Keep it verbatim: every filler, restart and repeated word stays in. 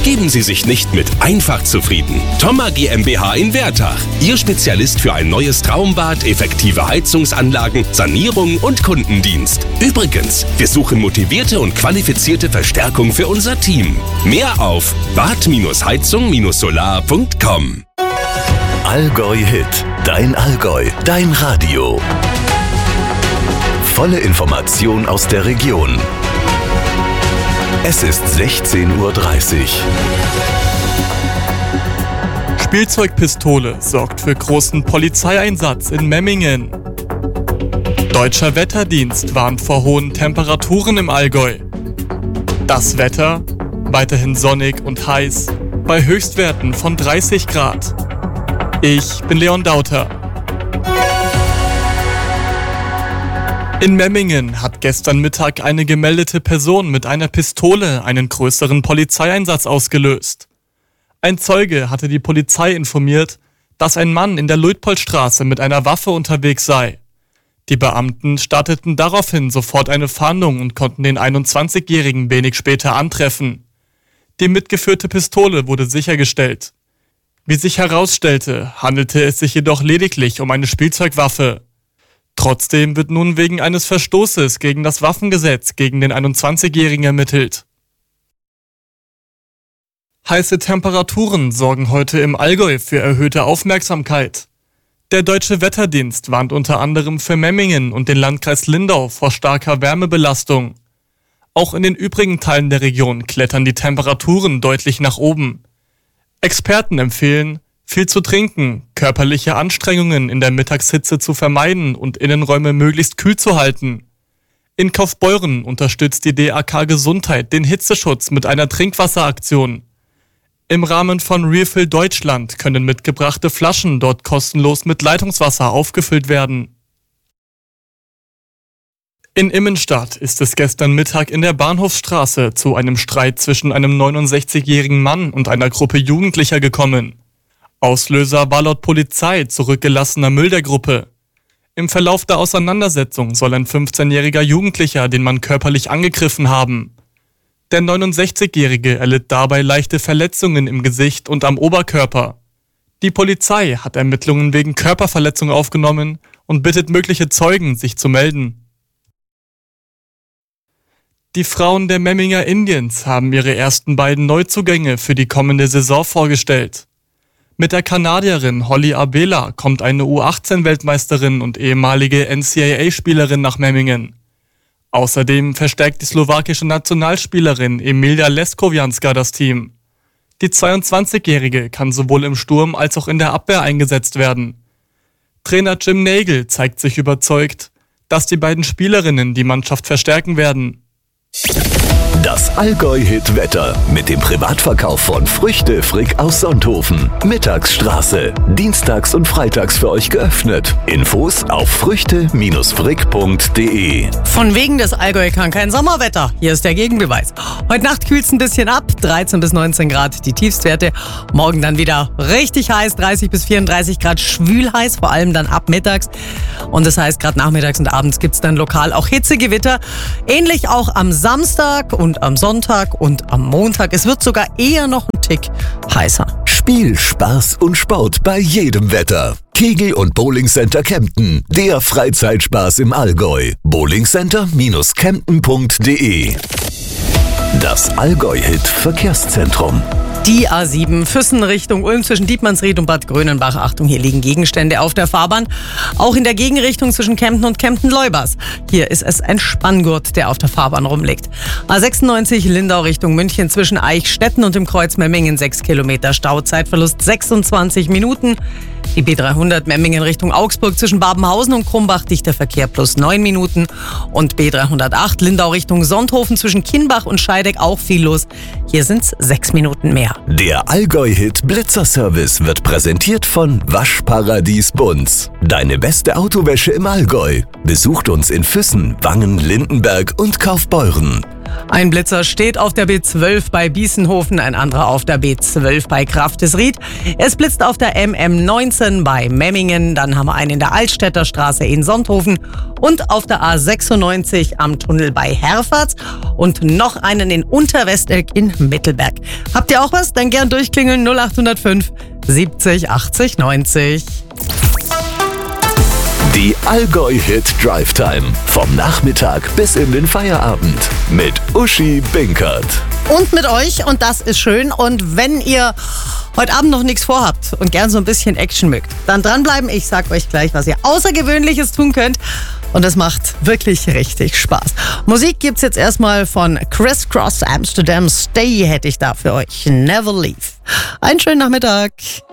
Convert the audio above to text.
Geben Sie sich nicht mit einfach zufrieden. Thoma GmbH in Wertach. Ihr Spezialist für ein neues Traumbad, effektive Heizungsanlagen, Sanierung und Kundendienst. Übrigens, wir suchen motivierte und qualifizierte Verstärkung für unser Team. Mehr auf bad heizung solar punkt com. Allgäu Hit. Dein Allgäu. Dein Radio. Volle Information aus der Region. Es ist sechzehn Uhr dreißig. Spielzeugpistole sorgt für großen Polizeieinsatz in Memmingen. Deutscher Wetterdienst warnt vor hohen Temperaturen im Allgäu. Das Wetter? Weiterhin sonnig und heiß, bei Höchstwerten von dreißig Grad. Ich bin Leon Dauter. In Memmingen hat gestern Mittag eine gemeldete Person mit einer Pistole einen größeren Polizeieinsatz ausgelöst. Ein Zeuge hatte die Polizei informiert, dass ein Mann in der Luitpoldstraße mit einer Waffe unterwegs sei. Die Beamten starteten daraufhin sofort eine Fahndung und konnten den einundzwanzigjährigen wenig später antreffen. Die mitgeführte Pistole wurde sichergestellt. Wie sich herausstellte, handelte es sich jedoch lediglich um eine Spielzeugwaffe. Trotzdem wird nun wegen eines Verstoßes gegen das Waffengesetz gegen den einundzwanzigjährigen ermittelt. Heiße Temperaturen sorgen heute im Allgäu für erhöhte Aufmerksamkeit. Der Deutsche Wetterdienst warnt unter anderem für Memmingen und den Landkreis Lindau vor starker Wärmebelastung. Auch in den übrigen Teilen der Region klettern die Temperaturen deutlich nach oben. Experten empfehlen, viel zu trinken, körperliche Anstrengungen in der Mittagshitze zu vermeiden und Innenräume möglichst kühl zu halten. In Kaufbeuren unterstützt die D A K Gesundheit den Hitzeschutz mit einer Trinkwasseraktion. Im Rahmen von Refill Deutschland können mitgebrachte Flaschen dort kostenlos mit Leitungswasser aufgefüllt werden. In Immenstadt ist es gestern Mittag in der Bahnhofsstraße zu einem Streit zwischen einem neunundsechzigjährigen Mann und einer Gruppe Jugendlicher gekommen. Auslöser war laut Polizei zurückgelassener Müll der Gruppe. Im Verlauf der Auseinandersetzung soll ein fünfzehnjähriger Jugendlicher den Mann körperlich angegriffen haben. Der neunundsechzigjährige erlitt dabei leichte Verletzungen im Gesicht und am Oberkörper. Die Polizei hat Ermittlungen wegen Körperverletzung aufgenommen und bittet mögliche Zeugen, sich zu melden. Die Frauen der Memminger Indians haben ihre ersten beiden Neuzugänge für die kommende Saison vorgestellt. Mit der Kanadierin Holly Abela kommt eine U achtzehn-Weltmeisterin und ehemalige N C A A-Spielerin nach Memmingen. Außerdem verstärkt die slowakische Nationalspielerin Emilia Leskowianska das Team. Die zweiundzwanzigjährige kann sowohl im Sturm als auch in der Abwehr eingesetzt werden. Trainer Jim Nagel zeigt sich überzeugt, dass die beiden Spielerinnen die Mannschaft verstärken werden. Das Allgäu-Hit-Wetter mit dem Privatverkauf von Früchte Frick aus Sonthofen. Mittagsstraße. Dienstags und freitags für euch geöffnet. Infos auf früchte frick punkt de. Von wegen des Allgäu kann kein Sommerwetter. Hier ist der Gegenbeweis. Heute Nacht kühlt es ein bisschen ab. dreizehn bis neunzehn Grad die Tiefstwerte. Morgen dann wieder richtig heiß. dreißig bis vierunddreißig Grad schwül heiß. Vor allem dann ab mittags. Und das heißt, gerade nachmittags und abends gibt es dann lokal auch Hitzegewitter. Ähnlich auch am Samstag und am Sonntag und am Montag. Es wird sogar eher noch ein Tick heißer. Spiel, Spaß und Sport bei jedem Wetter. Kegel- und Bowling Center Kempten. Der Freizeitspaß im Allgäu. bowlingcenter kempten punkt de. Das Allgäu-Hit Verkehrszentrum. Die A sieben Füssen Richtung Ulm zwischen Dietmannsried und Bad Grönenbach. Achtung, hier liegen Gegenstände auf der Fahrbahn. Auch in der Gegenrichtung zwischen Kempten und Kempten-Leubers. Hier ist es ein Spanngurt, der auf der Fahrbahn rumliegt. A sechsundneunzig Lindau Richtung München zwischen Eichstätten und dem Kreuz Memmingen. sechs Kilometer Stau, Zeitverlust sechsundzwanzig Minuten. Die B dreihundert Memmingen Richtung Augsburg zwischen Babenhausen und Krumbach, dichter Verkehr plus neun Minuten. Und B dreihundertacht Lindau Richtung Sonthofen zwischen Kienbach und Scheideck auch viel los. Hier sind es sechs Minuten mehr. Der Allgäu-Hit Blitzerservice wird präsentiert von Waschparadies Bunz. Deine beste Autowäsche im Allgäu. Besucht uns in Füssen, Wangen, Lindenberg und Kaufbeuren. Ein Blitzer steht auf der B zwölf bei Biesenhofen, ein anderer auf der B zwölf bei Kraftesried. Es blitzt auf der M M neunzehn bei Memmingen, dann haben wir einen in der Altstädter Straße in Sonthofen und auf der A sechsundneunzig am Tunnel bei Herfahrt und noch einen in Unterwesteck in Mittelberg. Habt ihr auch was? Dann gern durchklingeln null acht null fünf siebzig achtzig neunzig. Die Allgäu-Hit Drive Time. Vom Nachmittag bis in den Feierabend. Mit Uschi Binkert. Und mit euch, und das ist schön. Und wenn ihr heute Abend noch nichts vorhabt und gern so ein bisschen Action mögt, dann dranbleiben. Ich sag euch gleich, was ihr Außergewöhnliches tun könnt. Und es macht wirklich richtig Spaß. Musik gibt's jetzt erstmal von Criss Cross Amsterdam. Stay hätte ich da für euch. Never leave. Einen schönen Nachmittag.